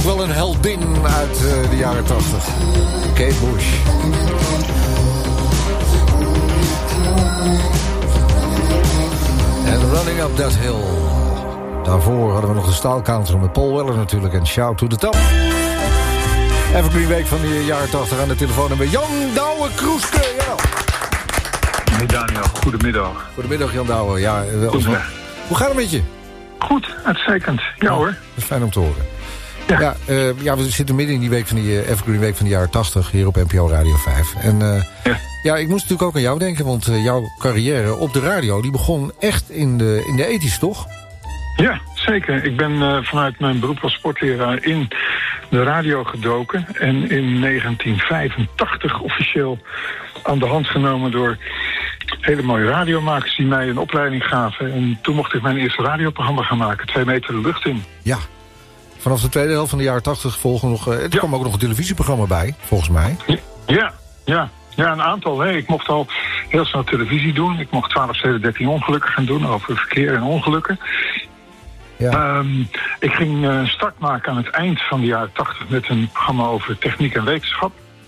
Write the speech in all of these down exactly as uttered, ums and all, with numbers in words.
Ook wel een heldin uit uh, de jaren tachtig. Kate Bush. En Running Up That Hill. Daarvoor hadden we nog de staalcounter met Paul Weller natuurlijk. En Shout to the Top. Evergreen Week van de jaren tachtig aan de telefoon. En bij Jan Douwe Kroeske. Ja. Hey Daniel, goedemiddag. Goedemiddag Jan Douwe. Ja, Goedemiddag. Hoe gaat het met je? Goed, uitstekend. Ja oh, hoor. Dat is fijn om te horen. Ja, ja, uh, ja, we zitten midden in die week van die uh, Evergreen Week van de jaren tachtig hier op N P O Radio vijf. En uh, ja. ja, ik moest natuurlijk ook aan jou denken, want uh, jouw carrière op de radio die begon echt in de, in de ethisch, toch? Ja, zeker. Ik ben uh, vanuit mijn beroep als sportleraar in de radio gedoken. En in negentien vijfentachtig officieel aan de hand genomen door hele mooie radiomakers die mij een opleiding gaven. En toen mocht ik mijn eerste radioprogramma gaan maken, twee meter de lucht in. Ja. Vanaf de tweede helft van de jaren tachtig volgen nog... Uh, er ja. kwam ook nog een televisieprogramma bij, volgens mij. Ja, ja. Ja, een aantal. Hè. Ik mocht al heel snel televisie doen. Ik mocht twaalf, zeven, dertien ongelukken gaan doen over verkeer en ongelukken. Ja. Um, ik ging uh, start maken aan het eind van de jaren tachtig met een programma over techniek en wetenschap.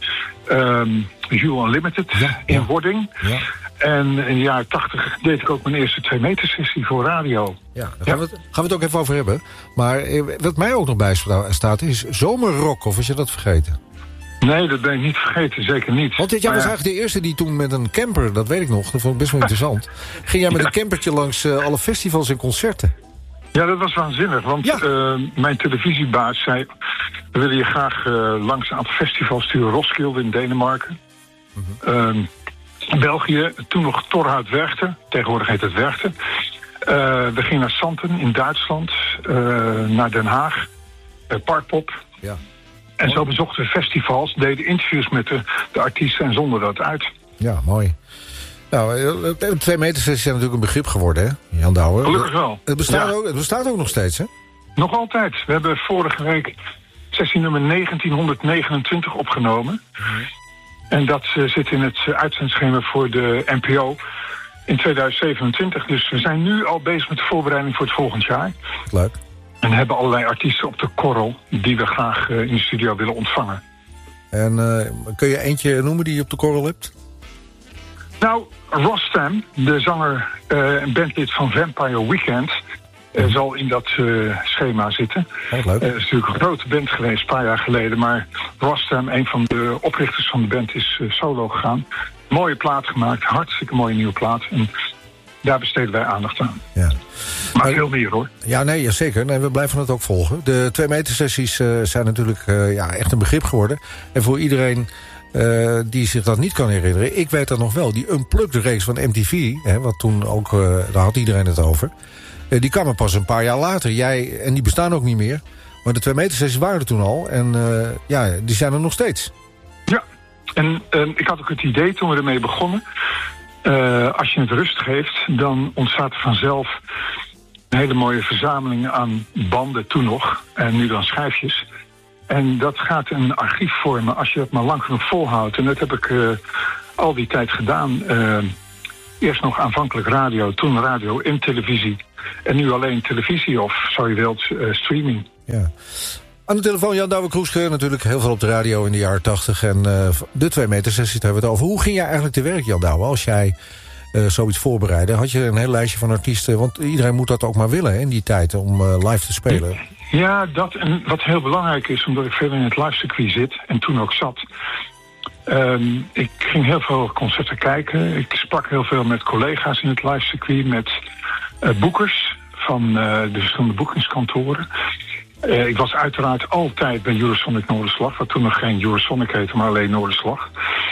Um, Jules Unlimited ja, in ja. Wording. Ja. En in de jaren tachtig deed ik ook mijn eerste twee meter sessie voor radio. Ja, daar gaan, ja. we het, gaan we het ook even over hebben. Maar wat mij ook nog bij staat is zomerrock, of was je dat vergeten? Nee, dat ben ik niet vergeten, zeker niet. Want jij was ja. eigenlijk de eerste die toen met een camper, dat weet ik nog, dat vond ik best wel interessant. Ging jij met ja. een campertje langs uh, alle festivals en concerten? Ja, dat was waanzinnig, want ja. uh, mijn televisiebaas zei, we willen je graag uh, langs een aantal festivals sturen. Roskilde in Denemarken. Mm-hmm. Uh, België, toen nog Torhout Werchter, tegenwoordig heet het Werchter. Uh, we gingen naar Santen in Duitsland, uh, naar Den Haag, uh, Parkpop. Ja. En mooi. Zo bezochten we festivals, deden interviews met de, de artiesten en zonden dat uit. Ja, mooi. Nou, twee meter sessies zijn natuurlijk een begrip geworden, hè, Jan Douwe? Gelukkig wel. Het bestaat, ja. ook, het bestaat ook nog steeds, hè? Nog altijd. We hebben vorige week sessie nummer negentienhonderdnegenentwintig opgenomen. Mm-hmm. En dat uh, zit in het uh, uitzendschema voor de N P O in tweeduizend zevenentwintig. Dus we zijn nu al bezig met de voorbereiding voor het volgend jaar. Leuk. En hebben allerlei artiesten op de korrel die we graag uh, in de studio willen ontvangen. En uh, kun je eentje noemen die je op de korrel hebt? Nou, Rostam, de zanger uh, en bandlid van Vampire Weekend, uh, mm. zal in dat uh, schema zitten. Oh, leuk. Uh, het is natuurlijk een grote band geweest, een paar jaar geleden. Maar Rostam, een van de oprichters van de band, is uh, solo gegaan. Mooie plaat gemaakt, hartstikke mooie nieuwe plaat. En daar besteden wij aandacht aan. Ja. Maar, maar veel meer, hoor. Ja, nee, ja, zeker. Nee, we blijven het ook volgen. De twee meter sessies uh, zijn natuurlijk uh, ja, echt een begrip geworden. En voor iedereen uh, die zich dat niet kan herinneren, ik weet dat nog wel. Die Unplugged reeks van M T V, hè, wat toen ook, uh, daar had iedereen het over. Uh, die kwamen pas een paar jaar later. Jij, en die bestaan ook niet meer. Maar de twee meter sessies waren er toen al. En uh, ja, die zijn er nog steeds. Ja, en uh, ik had ook het idee toen we ermee begonnen, Uh, als je het rust geeft, dan ontstaat er vanzelf een hele mooie verzameling aan banden toen nog. En nu dan schijfjes. En dat gaat een archief vormen als je dat maar lang genoeg volhoudt. En dat heb ik uh, al die tijd gedaan. Uh, eerst nog aanvankelijk radio, toen radio en televisie. En nu alleen televisie of, zo je wilt, uh, streaming. Ja. Aan de telefoon Jan Douwe Kroeske, natuurlijk heel veel op de radio in de jaren tachtig. En uh, de twee meter sessie hebben we het over. Hoe ging jij eigenlijk te werk, Jan Douwe, als jij uh, zoiets voorbereidde? Had je een heel lijstje van artiesten? Want iedereen moet dat ook maar willen hè, in die tijd om uh, live te spelen. Ja, dat en wat heel belangrijk is, omdat ik veel in het livecircuit zit en toen ook zat. Um, ik ging heel veel concerten kijken. Ik sprak heel veel met collega's in het livecircuit, met uh, boekers van uh, de verschillende boekingskantoren. Uh, ik was uiteraard altijd bij Eurosonic Noorderslag, wat toen nog geen Eurosonic heette, maar alleen Noorderslag.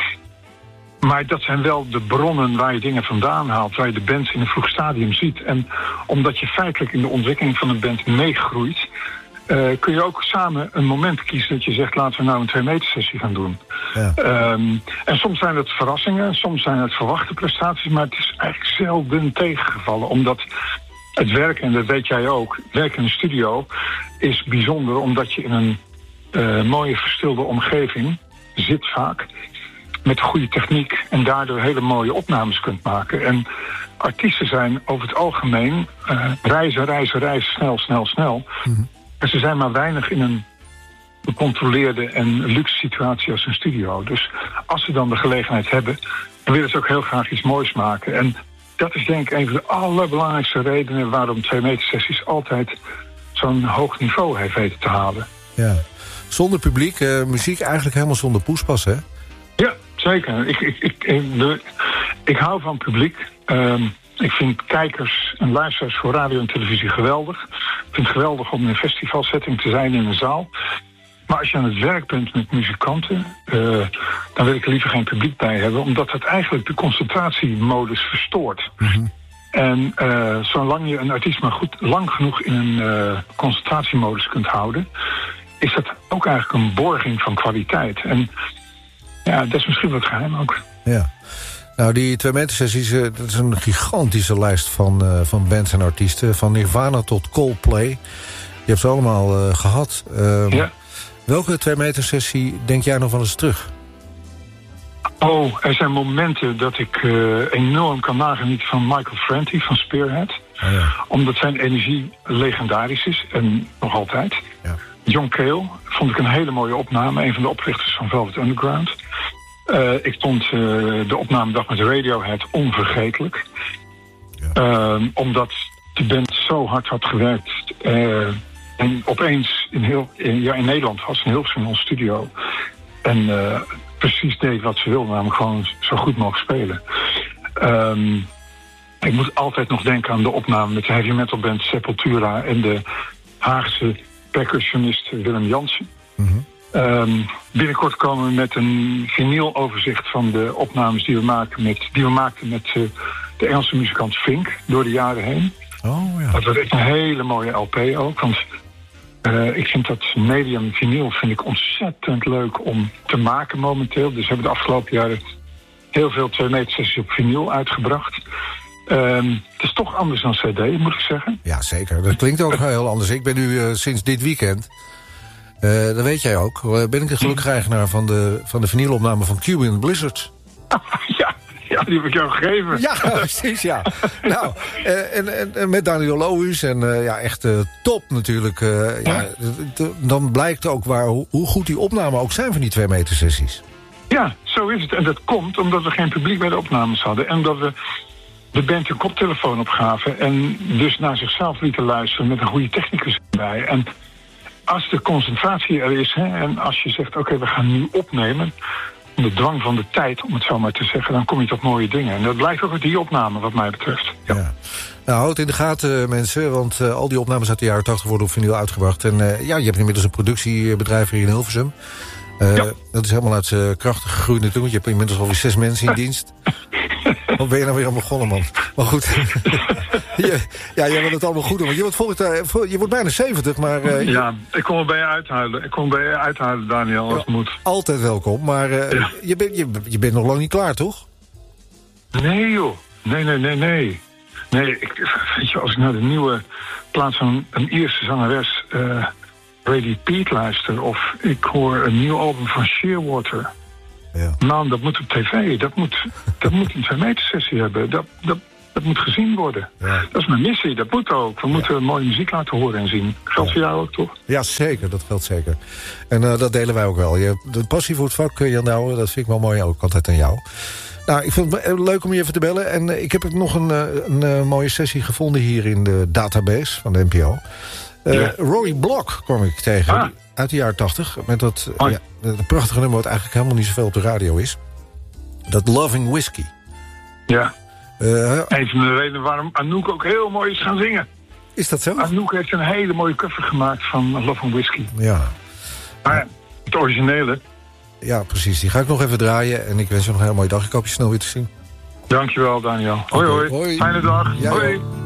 Maar dat zijn wel de bronnen waar je dingen vandaan haalt, waar je de band in een vroeg stadium ziet. En omdat je feitelijk in de ontwikkeling van een band meegroeit, uh, kun je ook samen een moment kiezen dat je zegt, laten we nou een twee meter sessie gaan doen. Ja. Um, en soms zijn het verrassingen, soms zijn het verwachte prestaties, maar het is eigenlijk zelden tegengevallen, omdat het werk, en dat weet jij ook, werk in een studio is bijzonder omdat je in een uh, mooie verstilde omgeving zit vaak, met goede techniek en daardoor hele mooie opnames kunt maken. En artiesten zijn over het algemeen uh, reizen, reizen, reizen, snel, snel, snel. Mm-hmm. En ze zijn maar weinig in een becontroleerde en luxe situatie als een studio. Dus als ze dan de gelegenheid hebben, dan willen ze ook heel graag iets moois maken. En dat is denk ik een van de allerbelangrijkste redenen waarom twee meter sessies altijd zo'n hoog niveau heeft weten te halen. Ja. Zonder publiek, uh, muziek eigenlijk helemaal zonder poespas, hè? Ja, zeker. Ik, ik, ik, ik, de, ik hou van publiek. Um, ik vind kijkers en luisteraars voor radio en televisie geweldig. Ik vind het geweldig om in een festivalsetting te zijn in een zaal. Maar als je aan het werk bent met muzikanten, uh, dan wil ik er liever geen publiek bij hebben, omdat het eigenlijk de concentratiemodus verstoort. Mm-hmm. En uh, zolang je een artiest maar goed lang genoeg in een uh, concentratiemodus kunt houden, is dat ook eigenlijk een borging van kwaliteit. En ja, dat is misschien wel het geheim ook. Ja. Nou, die twee meter sessies, uh, dat is een gigantische lijst van, uh, van bands en artiesten. Van Nirvana tot Coldplay. Je hebt ze allemaal uh, gehad. Uh, ja. Welke twee meter sessie denk jij nog wel eens terug? Oh, er zijn momenten dat ik uh, enorm kan nagenieten van Michael Franti van Spearhead. Oh ja. Omdat zijn energie legendarisch is en nog altijd. Ja. John Cale vond ik een hele mooie opname. Een van de oprichters van Velvet Underground. Uh, ik vond uh, de opnamedag met Radiohead onvergetelijk. Ja. Uh, omdat de band zo hard had gewerkt. Uh, en opeens in, heel, in, ja, in Nederland was een heel snel studio. En uh, precies deed wat ze wilden. Namelijk gewoon zo goed mogelijk spelen. Um, ik moet altijd nog denken aan de opname met de heavy metal band Sepultura en de Haagse percussionist Willem Jansen. Mm-hmm. Um, binnenkort komen we met een vinyloverzicht van de opnames die we maken met, die we maakten met uh, de Engelse muzikant Fink door de jaren heen. Oh, ja. Dat wordt echt een hele mooie L P ook, want uh, ik vind dat medium vinyl vind ik ontzettend leuk om te maken momenteel. Dus we hebben de afgelopen jaren heel veel twee meter sessies op vinyl uitgebracht. Um, het is toch anders dan cd, moet ik zeggen. Ja, zeker. Dat klinkt ook heel anders. Ik ben nu uh, sinds dit weekend, uh, dat weet jij ook, uh, ben ik de gelukkige eigenaar van de, van de vinylopname van Cuban Blizzard. Ja, ja, die heb ik jou gegeven. Ja, precies, ja. Nou, uh, en, en, en met Daniel Lohuus en uh, ja, echt uh, top natuurlijk. Uh, ja. Ja, d- d- dan blijkt ook waar, hoe, hoe goed die opnamen ook zijn van die twee meter sessies. Ja, zo is het. En dat komt omdat we geen publiek bij de opnames hadden. En dat we de band een koptelefoon opgaven en dus naar zichzelf lieten luisteren met een goede technicus erbij. En als de concentratie er is, hè, en als je zegt, oké, okay, we gaan nu opnemen, de dwang van de tijd, om het zo maar te zeggen, dan kom je tot mooie dingen. En dat blijkt ook uit die opname, wat mij betreft. Ja. Ja. Nou, houd het in de gaten, mensen, want uh, al die opnames uit de jaren tachtig worden op vinyl uitgebracht. En uh, ja, je hebt inmiddels een productiebedrijf hier in Hilversum. Uh, ja. Dat is helemaal uit zijn krachten gegroeid natuurlijk, want je hebt inmiddels alweer zes mensen in dienst. Wat ben je nou weer aan begonnen, man? Maar goed. je, ja, jij wil het allemaal goed doen. Want je wordt, volgend, uh, je wordt bijna zeventig, maar... Uh, ja, ik kom er bij je uithuilen. Ik kom er bij je uithuilen, Daniel, als het moet. Altijd welkom, maar uh, ja. je, ben, je, je bent nog lang niet klaar, toch? Nee, joh. Nee, nee, nee, nee. Nee, ik, weet je, als ik naar de nieuwe plaats van een Ierse zangeres, Uh, Brady Pete luister, of ik hoor een nieuw album van Shearwater. Ja. Man, dat moet op tv. Dat moet, dat moet een twee meter sessie hebben. Dat, dat, dat moet gezien worden. Ja. Dat is mijn missie. Dat moet ook. We moeten ja. mooie muziek laten horen en zien. Geldt ja. voor jou ook, toch? Ja, zeker. Dat geldt zeker. En uh, dat delen wij ook wel. Je, de passie voor het vak, Jan Douwe, dat vind ik wel mooi ook altijd aan jou. Nou, ik vond het leuk om je even te bellen. En uh, ik heb nog een, een, een, een mooie sessie gevonden hier in de database van de N P O. Uh, ja. Rory Block kwam ik tegen. Ah. Uit de jaren tachtig. Met dat, oh. ja, dat prachtige nummer wat eigenlijk helemaal niet zoveel op de radio is. Dat Loving Whiskey. Ja. Uh, een van de redenen waarom Anouk ook heel mooi is gaan zingen. Is dat zo? Anouk heeft een hele mooie cover gemaakt van Loving Whiskey. Ja. Maar ja, het originele. Ja, precies. Die ga ik nog even draaien. En ik wens je nog een hele mooie dag. Ik hoop je snel weer te zien. Dankjewel, Daniel. Hoi, hoi. hoi. Fijne dag. Ja, hoi.